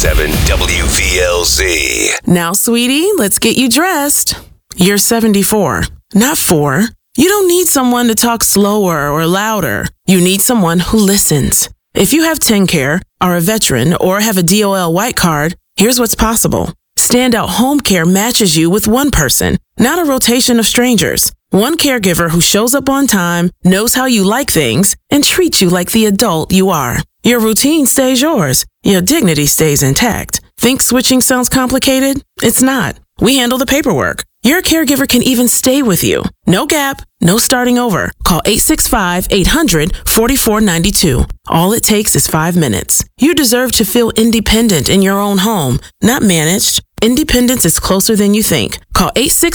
93.7 WVLZ. Now, sweetie, let's get you dressed. You're 74, not 4. You don't need someone to talk slower or louder. You need someone who listens. If you have TennCare, are a veteran, or have a DOL white card, here's what's possible. Standout Home Care matches you with one person, not a rotation of strangers. One caregiver who shows up on time, knows how you like things, and treats you like the adult you are. Your routine stays yours. Your dignity stays intact. Think switching sounds complicated? It's not. We handle the paperwork. Your caregiver can even stay with you. No gap, no starting over. Call 865-800-4492. All it takes is 5 minutes. You deserve to feel independent in your own home, not managed. Independence is closer than you think. Call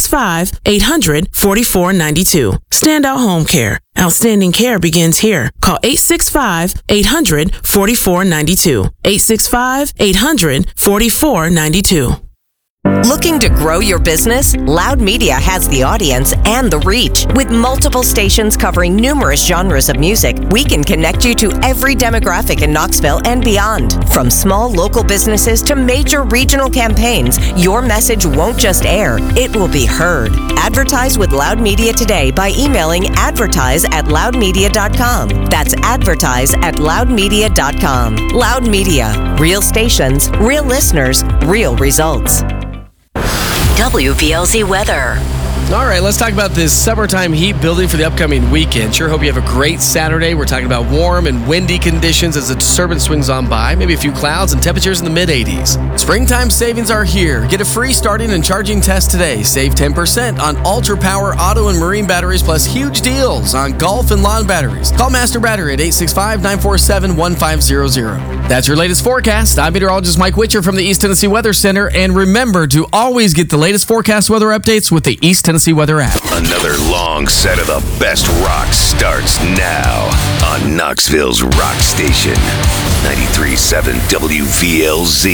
865-800-4492. Standout Home Care. Outstanding care begins here. Call 865-800-4492. 865-800-4492. Looking to grow your business? Loud Media has the audience and the reach. With multiple stations covering numerous genres of music, we can connect you to every demographic in Knoxville and beyond. From small local businesses to major regional campaigns, your message won't just air, it will be heard. Advertise with Loud Media today by emailing advertise@loudmedia.com. That's advertise@loudmedia.com. Loud Media. Real stations, real listeners, real results. WVLZ weather. All right, let's talk about this summertime heat building for the upcoming weekend. Sure hope you have a great Saturday. We're talking about warm and windy conditions as the disturbance swings on by. Maybe a few clouds and temperatures in the mid-80s. Springtime savings are here. Get a free starting and charging test today. Save 10% on Ultra Power auto and marine batteries, plus huge deals on golf and lawn batteries. Call Master Battery at 865-947-1500. That's your latest forecast. I'm meteorologist Mike Witcher from the East Tennessee Weather Center. And remember to always get the latest forecast weather updates with the East Tennessee Weather app. Another long set of the best rock starts now on Knoxville's Rock Station. 93.7 WVLZ.